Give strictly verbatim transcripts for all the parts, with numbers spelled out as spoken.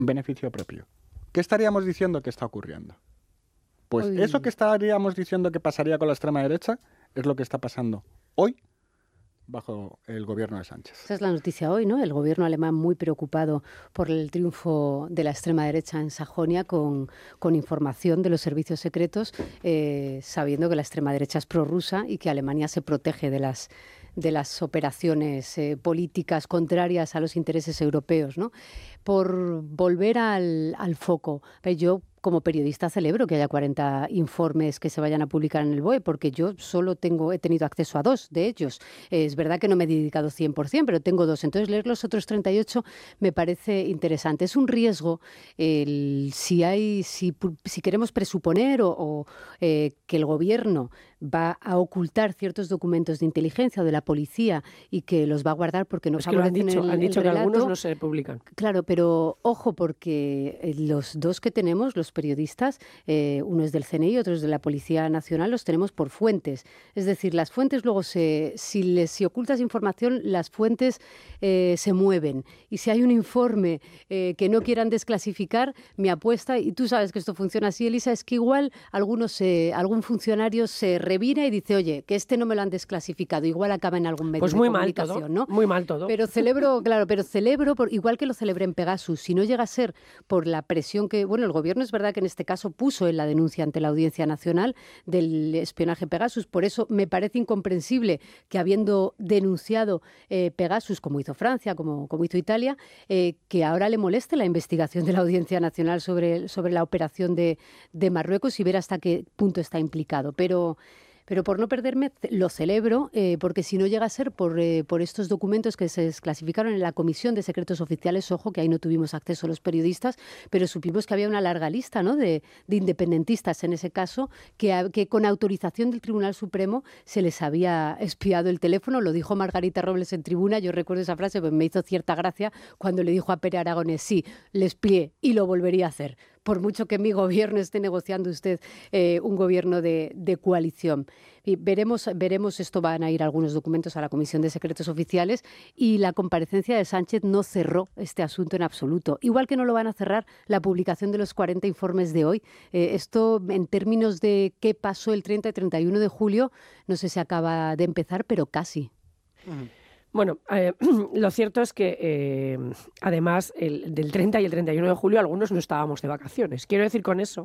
beneficio propio. ¿Qué estaríamos diciendo que está ocurriendo? Pues Uy. eso que estaríamos diciendo que pasaría con la extrema derecha es lo que está pasando hoy bajo el gobierno de Sánchez. Esa es la noticia hoy, ¿no? El gobierno alemán muy preocupado por el triunfo de la extrema derecha en Sajonia, con, con información de los servicios secretos, eh, sabiendo que la extrema derecha es prorrusa y que Alemania se protege de las de las operaciones eh, políticas contrarias a los intereses europeos, ¿no? Por volver al, al foco, yo como periodista celebro que haya cuarenta informes que se vayan a publicar en el B O E, porque yo solo tengo, he tenido acceso a dos de ellos. Es verdad que no me he dedicado cien por ciento, pero tengo dos. Entonces, leer los otros treinta y ocho me parece interesante. Es un riesgo el, si hay, si, si queremos presuponer o, o eh, que el gobierno va a ocultar ciertos documentos de inteligencia o de la policía y que los va a guardar porque no es que lo han dicho, el, han dicho el que relato. Algunos no se publican. Claro, pero ojo, porque los dos que tenemos, los periodistas, eh, uno es del C N I, otro es de la Policía Nacional, los tenemos por fuentes. Es decir, las fuentes luego, se, si, les, si ocultas información, las fuentes eh, se mueven. Y si hay un informe eh, que no quieran desclasificar, mi apuesta, y tú sabes que esto funciona así, Elisa, es que igual algunos, eh, algún funcionario se revira y dice, oye, que este no me lo han desclasificado, igual acaba en algún medio pues de muy comunicación, mal todo, ¿no? Muy mal todo. Pero celebro, claro, pero celebro, por, igual que lo celebré en Pegasus, si no llega a ser por la presión que, bueno, el gobierno es verdad que en este caso puso en la denuncia ante la Audiencia Nacional del espionaje Pegasus, por eso me parece incomprensible que habiendo denunciado eh, Pegasus, como hizo Francia, como, como hizo Italia, eh, que ahora le moleste la investigación de la Audiencia Nacional sobre, sobre la operación de, de Marruecos y ver hasta qué punto está implicado. Pero... Pero por no perderme, lo celebro, eh, porque si no llega a ser por, eh, por estos documentos que se desclasificaron en la Comisión de Secretos Oficiales, ojo, que ahí no tuvimos acceso los periodistas, pero supimos que había una larga lista, ¿no?, de, de independentistas en ese caso, que, que con autorización del Tribunal Supremo se les había espiado el teléfono. Lo dijo Margarita Robles en tribuna, yo recuerdo esa frase, pues me hizo cierta gracia cuando le dijo a Pere Aragonés, sí, le espié y lo volvería a hacer, por mucho que mi gobierno esté negociando usted eh, un gobierno de, de coalición. Y veremos, veremos, esto van a ir algunos documentos a la Comisión de Secretos Oficiales y la comparecencia de Sánchez no cerró este asunto en absoluto. Igual que no lo van a cerrar la publicación de los cuarenta informes de hoy. Eh, esto, en términos de qué pasó el treinta y treinta y uno de julio, no sé si acaba de empezar, pero casi. Uh-huh. Bueno, eh, lo cierto es que eh, además el, del treinta y el treinta y uno de julio algunos no estábamos de vacaciones. Quiero decir con eso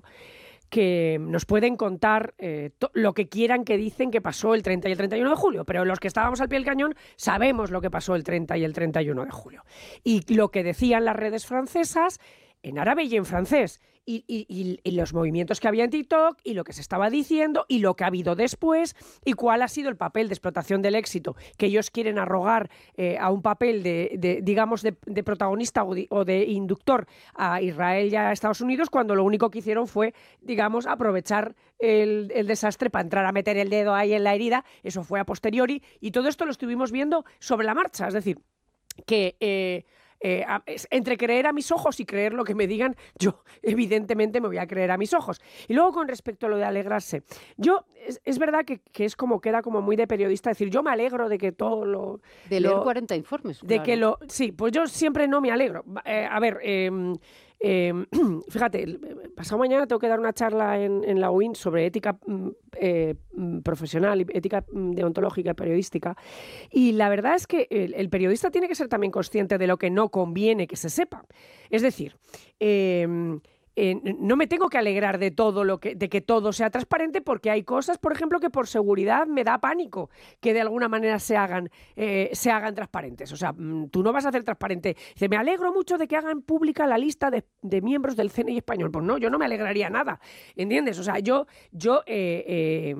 que nos pueden contar eh, to- lo que quieran que dicen que pasó el treinta y el treinta y uno de julio, pero los que estábamos al pie del cañón sabemos lo que pasó el treinta y el treinta y uno de julio. Y lo que decían las redes francesas en árabe y en francés, y, y, y los movimientos que había en TikTok, y lo que se estaba diciendo, y lo que ha habido después, y cuál ha sido el papel de explotación del éxito que ellos quieren arrogar eh, a un papel de, de digamos, de, de protagonista o de, o de inductor a Israel y a Estados Unidos, cuando lo único que hicieron fue, digamos, aprovechar el, el desastre para entrar a meter el dedo ahí en la herida. Eso fue a posteriori, y todo esto lo estuvimos viendo sobre la marcha, es decir, que... Eh, Eh, a, entre creer a mis ojos y creer lo que me digan, yo evidentemente me voy a creer a mis ojos. Y luego con respecto a lo de alegrarse, yo es, es verdad que, que es como queda como muy de periodista decir, yo me alegro de que todo lo... De leer lo, cuarenta informes. De claro. que lo... Sí, pues yo siempre no me alegro. Eh, a ver... Eh, Eh, fíjate, pasado mañana tengo que dar una charla en, en la U I N sobre ética eh, profesional, ética deontológica y periodística, y la verdad es que el, el periodista tiene que ser también consciente de lo que no conviene que se sepa. Es decir, eh, Eh, no me tengo que alegrar de todo lo que, de que todo sea transparente, porque hay cosas, por ejemplo, que por seguridad me da pánico que de alguna manera se hagan, eh, se hagan transparentes. O sea, tú no vas a hacer transparente. Dice, me alegro mucho de que hagan pública la lista de, de miembros del C N I español. Pues no, yo no me alegraría nada, ¿entiendes? O sea, yo, yo eh, eh,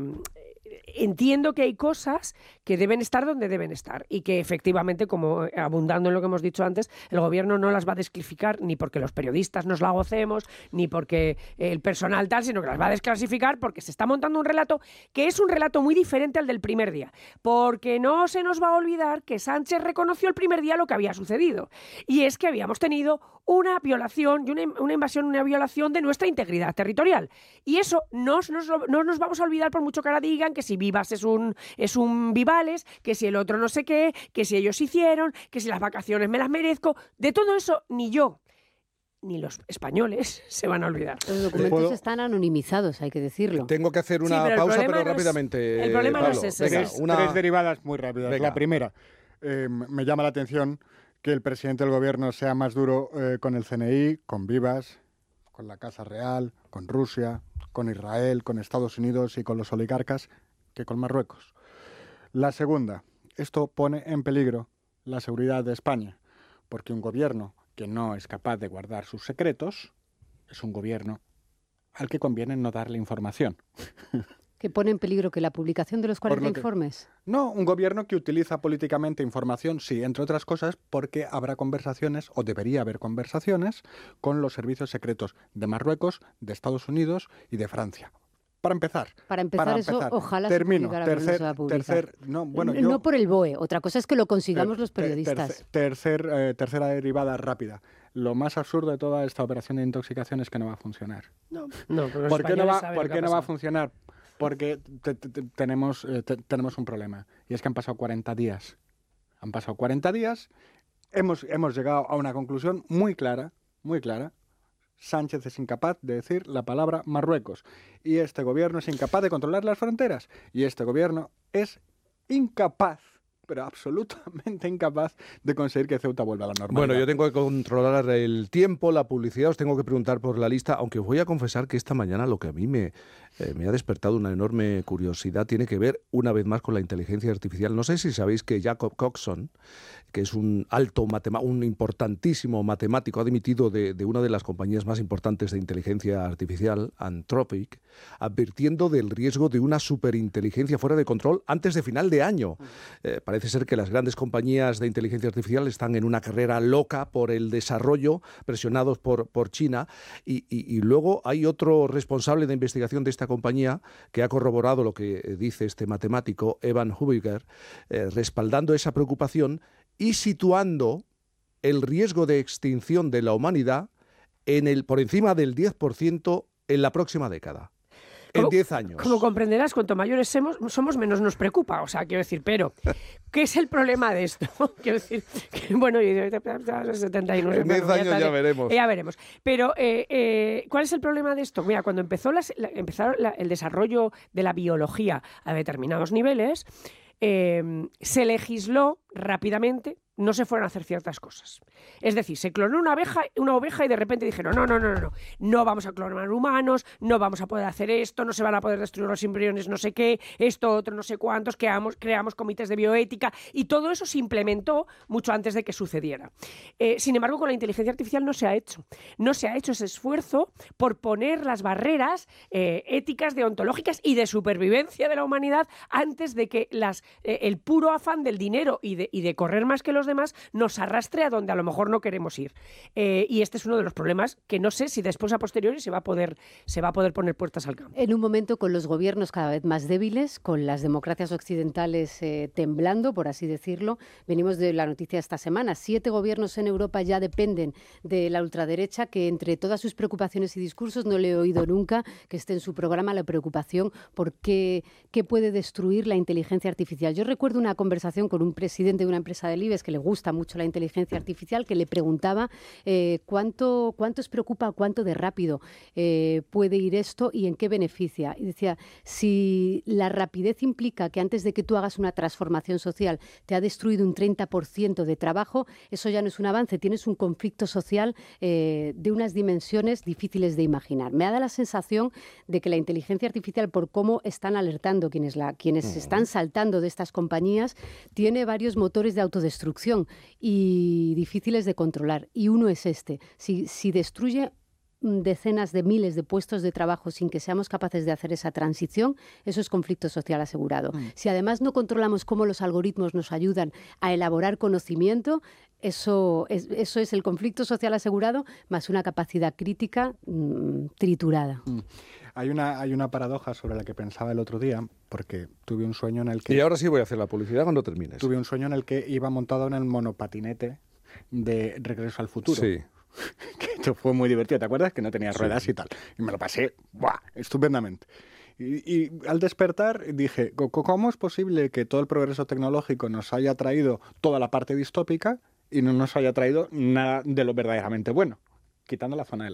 entiendo que hay cosas que deben estar donde deben estar y que efectivamente, como abundando en lo que hemos dicho antes, el gobierno no las va a desclasificar ni porque los periodistas nos la gocemos, ni porque el personal tal, sino que las va a desclasificar porque se está montando un relato que es un relato muy diferente al del primer día. Porque no se nos va a olvidar que Sánchez reconoció el primer día lo que había sucedido. Y es que habíamos tenido una violación y una, una invasión, una violación de nuestra integridad territorial. Y eso no nos, no nos vamos a olvidar por mucho que ahora digan que si Vivas es un, es un Vivales, que si el otro no sé qué, que si ellos hicieron, que si las vacaciones me las merezco. De todo eso, ni yo, ni los españoles se van a olvidar. Los documentos ¿Puedo? están anonimizados, hay que decirlo. Tengo que hacer una Sí, pero el pausa, problema pero no es- rápidamente. el problema no Pablo. es ese, Venga, Tres, una... tres derivadas muy rápidas. Venga. La primera, eh, me llama la atención que el presidente del gobierno sea más duro eh, con el C N I, con Vivas, con la Casa Real, con Rusia, con Israel, con Estados Unidos y con los oligarcas que con Marruecos. La segunda, esto pone en peligro la seguridad de España, porque un gobierno que no es capaz de guardar sus secretos es un gobierno al que conviene no darle información. Que pone en peligro que la publicación de los Por cuarenta lo que- informes. No, un gobierno que utiliza políticamente información, sí, entre otras cosas, porque habrá conversaciones, o debería haber conversaciones, con los servicios secretos de Marruecos, de Estados Unidos y de Francia. Para empezar. Para empezar eso, ojalá se Termino. publicara, pero no Tercer, se va a publicar. tercer, no, bueno, N- yo, no por el B O E, otra cosa es que lo consigamos ter- los ter- periodistas. tercer- tercer, eh, tercera derivada rápida. Lo más absurdo de toda esta operación de intoxicación es que no va a funcionar. No, no, pero los ¿Por qué no españoles va, saben por lo que qué ha no va a pasado. funcionar? Porque te- te- te- tenemos, eh, te- tenemos un problema. Y es que han pasado cuarenta días. Han pasado cuarenta días. Hemos, hemos llegado a una conclusión muy clara, muy clara. Sánchez es incapaz de decir la palabra Marruecos. Y este gobierno es incapaz de controlar las fronteras. Y este gobierno es incapaz, pero absolutamente incapaz, de conseguir que Ceuta vuelva a la normalidad. Bueno, yo tengo que controlar el tiempo, la publicidad, os tengo que preguntar por la lista, aunque os voy a confesar que esta mañana lo que a mí me, eh, me ha despertado una enorme curiosidad tiene que ver una vez más con la inteligencia artificial. No sé si sabéis que Jacob Coxon, que es un alto matema- un importantísimo matemático, ha dimitido de, de una de las compañías más importantes de inteligencia artificial, Anthropic, advirtiendo del riesgo de una superinteligencia fuera de control antes de final de año. Eh, parece ser que las grandes compañías de inteligencia artificial están en una carrera loca por el desarrollo, presionados por, por China, y, y- y luego hay otro responsable de investigación de esta compañía que ha corroborado lo que eh, dice este matemático, Evan Hubiger, eh, respaldando esa preocupación y situando el riesgo de extinción de la humanidad en el, por encima del diez por ciento en la próxima década. En Como- diez años. Como comprenderás, cuanto mayores somos, somos, menos nos preocupa. O sea, quiero decir, pero, ¿qué es el problema de esto? Quiero decir, que, bueno, y setenta y nueve. En diez bueno, años está ya bien. veremos. Ya veremos. Pero, eh, eh, ¿cuál es el problema de esto? Mira, cuando empezó las- la- empezaron la- el desarrollo de la biología a determinados niveles, eh, se legisló rápidamente, no se fueron a hacer ciertas cosas. Es decir, se clonó una oveja, una oveja y de repente dijeron, no, no, no, no, no, no vamos a clonar humanos, no vamos a poder hacer esto, no se van a poder destruir los embriones no sé qué, esto, otro, no sé cuántos, creamos, creamos comités de bioética y todo eso se implementó mucho antes de que sucediera. Eh, sin embargo, con la inteligencia artificial no se ha hecho. No se ha hecho ese esfuerzo por poner las barreras eh, éticas, deontológicas y de supervivencia de la humanidad antes de que las, eh, el puro afán del dinero y de, y de correr más que los demás nos arrastre a donde a lo mejor no queremos ir. Eh, y este es uno de los problemas que no sé si después a posteriori se va a poder, se va a poder poner puertas al campo. En un momento con los gobiernos cada vez más débiles, con las democracias occidentales eh, temblando, por así decirlo, venimos de la noticia esta semana. Siete gobiernos en Europa ya dependen de la ultraderecha, que entre todas sus preocupaciones y discursos no le he oído nunca que esté en su programa la preocupación por qué, qué puede destruir la inteligencia artificial. Yo recuerdo una conversación con un presidente de una empresa del IBEX que le gusta mucho la inteligencia artificial, que le preguntaba eh, cuánto, cuánto os preocupa, cuánto de rápido eh, puede ir esto y en qué beneficia. Y decía, si la rapidez implica que antes de que tú hagas una transformación social te ha destruido un treinta por ciento de trabajo, eso ya no es un avance, tienes un conflicto social eh, de unas dimensiones difíciles de imaginar. Me da la sensación de que la inteligencia artificial, por cómo están alertando quienes, la, quienes están saltando de estas compañías, tiene varios motores de autodestrucción y difíciles de controlar. Y uno es este. Si, si destruye decenas de miles de puestos de trabajo sin que seamos capaces de hacer esa transición, eso es conflicto social asegurado. Mm. Si además no controlamos cómo los algoritmos nos ayudan a elaborar conocimiento, eso es, eso es el conflicto social asegurado más una capacidad crítica mmm, triturada. Mm. Hay una, hay una paradoja sobre la que pensaba el otro día, porque tuve un sueño en el que... Y ahora sí voy a hacer la publicidad cuando termines. Tuve un sueño en el que iba montado en el monopatinete de Regreso al Futuro. Sí. Que esto fue muy divertido, ¿te acuerdas? Que no tenía ruedas sí. y tal. Y me lo pasé, ¡buah!, estupendamente. Y, y al despertar dije, ¿cómo es posible que todo el progreso tecnológico nos haya traído toda la parte distópica y no nos haya traído nada de lo verdaderamente bueno? quitando la zona del